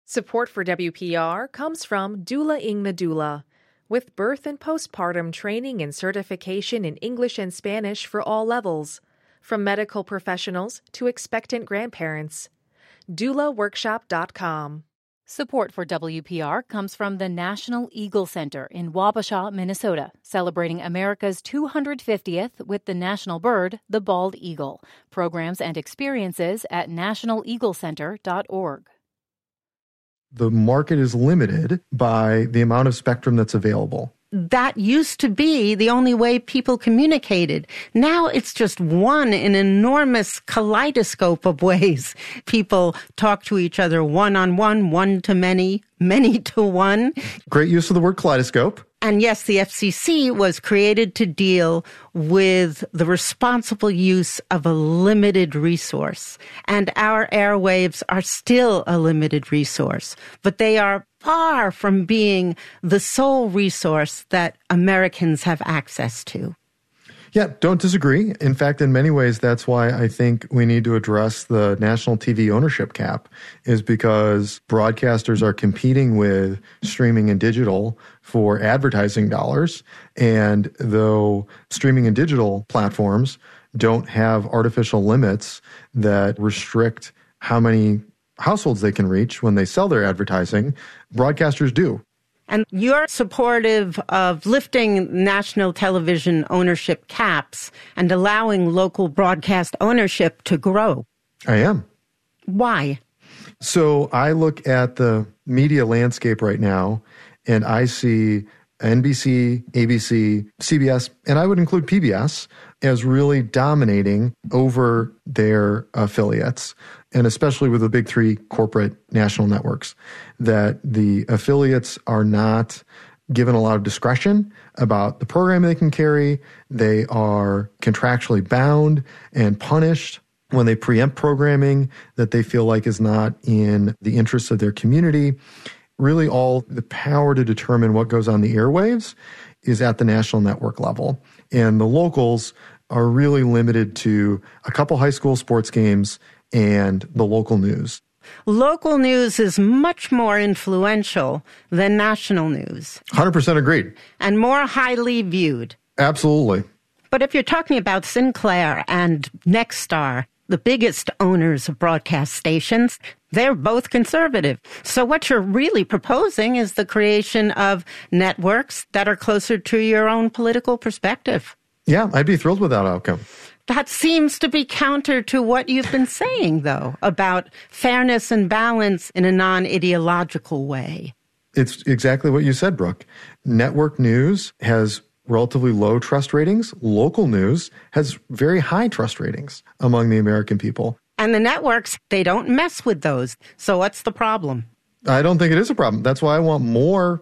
Support for WPR comes from Doula Ing the Doula, with birth and postpartum training and certification in English and Spanish for all levels, from medical professionals to expectant grandparents. DoulaWorkshop.com. Support for WPR comes from the National Eagle Center in Wabasha, Minnesota, celebrating America's 250th with the national bird, the bald eagle. Programs and experiences at nationaleaglecenter.org. The market is limited by the amount of spectrum that's available. That used to be the only way people communicated. Now it's just one in an enormous kaleidoscope of ways. People talk to each other one-on-one, one to many, many to one. Great use of the word kaleidoscope. And yes, the FCC was created to deal with the responsible use of a limited resource. And our airwaves are still a limited resource, but they are far from being the sole resource that Americans have access to. Yeah, don't disagree. In fact, in many ways, that's why I think we need to address the national TV ownership cap, is because broadcasters are competing with streaming and digital for advertising dollars. And though streaming and digital platforms don't have artificial limits that restrict how many households they can reach when they sell their advertising, broadcasters do. And you're supportive of lifting national television ownership caps and allowing local broadcast ownership to grow. I am. Why? So I look at the media landscape right now, and I see NBC, ABC, CBS, and I would include PBS as really dominating over their affiliates, and especially with the big three corporate national networks, that the affiliates are not given a lot of discretion about the program they can carry. They are contractually bound and punished when they preempt programming that they feel like is not in the interests of their community. Really, all the power to determine what goes on the airwaves is at the national network level. And the locals are really limited to a couple high school sports games and the local news. Local news is much more influential than national news. 100% agreed. And more highly viewed. Absolutely. But if you're talking about Sinclair and Nexstar, the biggest owners of broadcast stations, they're both conservative. So what you're really proposing is the creation of networks that are closer to your own political perspective. Yeah, I'd be thrilled with that outcome. That seems to be counter to what you've been saying, though, about fairness and balance in a non-ideological way. It's exactly what you said, Brooke. Network news has relatively low trust ratings. Local news has very high trust ratings among the American people. And the networks, they don't mess with those. So what's the problem? I don't think it is a problem. That's why I want more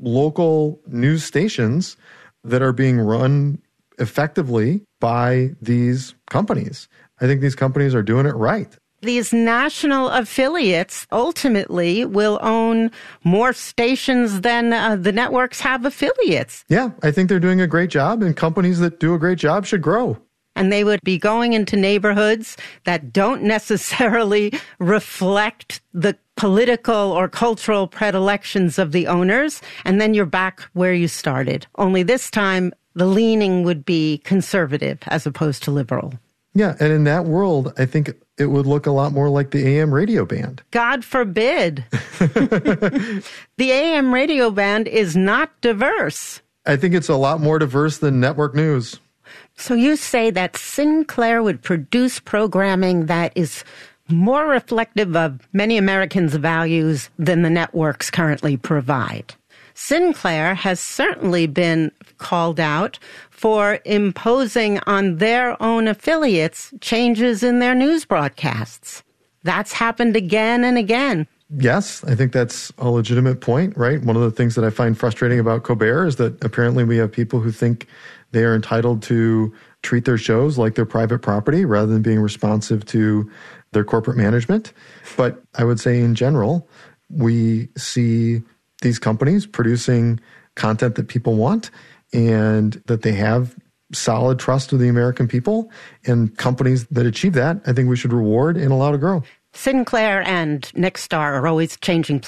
local news stations that are being run effectively by these companies. I think these companies are doing it right. These national affiliates ultimately will own more stations than the networks have affiliates. Yeah, I think they're doing a great job, and companies that do a great job should grow. And they would be going into neighborhoods that don't necessarily reflect the political or cultural predilections of the owners, and then you're back where you started. Only this time, the leaning would be conservative as opposed to liberal. Yeah, and in that world, I think it would look a lot more like the AM radio band. God forbid. The AM radio band is not diverse. I think it's a lot more diverse than network news. So you say that Sinclair would produce programming that is more reflective of many Americans' values than the networks currently provide. Sinclair has certainly been called out for imposing on their own affiliates changes in their news broadcasts. That's happened again and again. Yes, I think that's a legitimate point, right? One of the things that I find frustrating about Colbert is that apparently we have people who think they are entitled to treat their shows like their private property rather than being responsive to their corporate management. But I would say in general, we see these companies producing content that people want and that they have solid trust of the American people. And companies that achieve that, I think we should reward and allow to grow. Sinclair and Nexstar are always changing